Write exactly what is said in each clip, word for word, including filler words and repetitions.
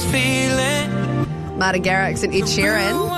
Martin Garrix and Ed Sheeran.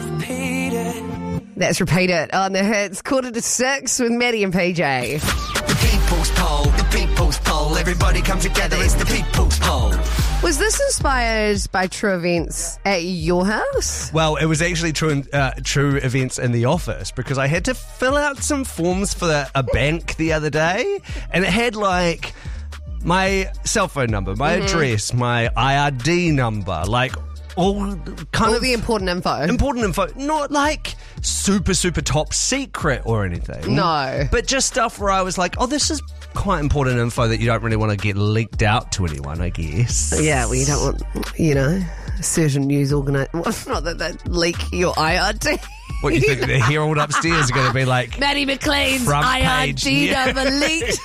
That's Repeat It on the hits. Quarter to six with Maddie and P J. The people's poll, the people's poll. Everybody come together, it's the people's poll. Was this inspired by true events at your house? Well, it was actually true uh, true events in the office because I had to fill out some forms for a bank the other day, and it had like my cell phone number, my mm-hmm. address, my I R D number, like all kind all of of the important info. Important info, not like super, super top secret or anything. No. But just stuff where I was like, oh, this is quite important info that you don't really want to get leaked out to anyone, I guess. Yeah, well, you don't want, you know, certain news organi- well, not that they leak your I R D. What, you think the Herald upstairs are going to be like... Maddie McLean's front I R D page. number leaked.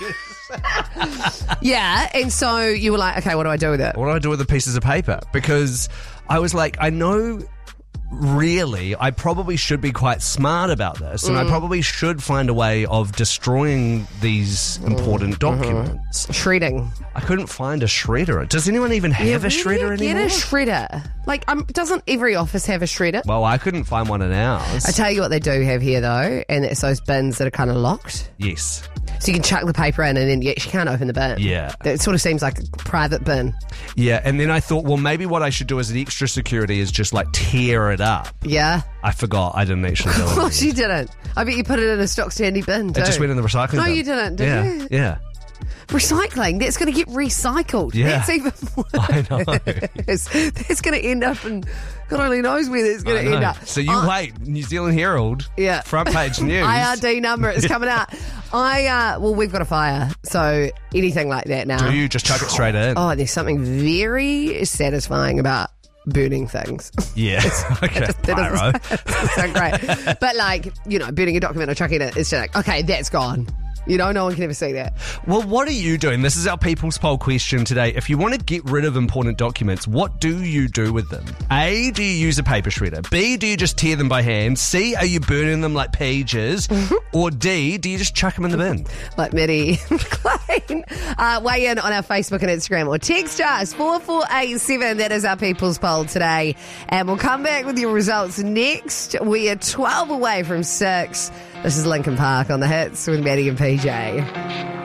Yeah, and so you were like, okay, what do I do with it? What do I do with the pieces of paper? Because I was like, I know... Really, I probably should be quite smart about this, and mm. I probably should find a way of destroying these important documents. Mm-hmm. Shredding. I couldn't find a shredder. Does anyone even have yeah, a shredder get anymore? Get a shredder. Like, um, doesn't every office have a shredder? Well, I couldn't find one in ours. I tell you what they do have here, though, and it's those bins that are kind of locked. Yes. So you can chuck the paper in and then you actually can't open the bin. Yeah. It sort of seems like a private bin. Yeah, and then I thought, well, maybe what I should do as an extra security is just like tear it up. Yeah. I forgot. I didn't actually do it. Of course you didn't. I bet you put it in a stock standy bin too. It just went in the recycling no, bin. No, you didn't, did yeah. you? Yeah. Recycling, that's going to get recycled. Yeah. That's even worse. I know. That's going to end up in, God only knows where that's going to end up. So you uh, wait, New Zealand Herald, yeah. front page news. I R D number, it's coming out. I, uh, well, we've got a fire, so anything like that now. Do you just chuck it straight in? Oh, there's something very satisfying about burning things. Yeah. Okay. That doesn't, that doesn't sound great. But like, you know, burning a document or chucking it, it's just like, okay, that's gone. You know, no one can ever see that. Well, what are you doing? This is our People's Poll question today. If you want to get rid of important documents, what do you do with them? A, do you use a paper shredder? B, do you just tear them by hand? C, are you burning them like pages? Mm-hmm. Or D, do you just chuck them in the bin? Like Maddie McLean. Uh, weigh in on our Facebook and Instagram or text us four four eight seven. That is our People's Poll today. And we'll come back with your results next. We are twelve away from six. This is Linkin Park on the hits with Maddie and P J.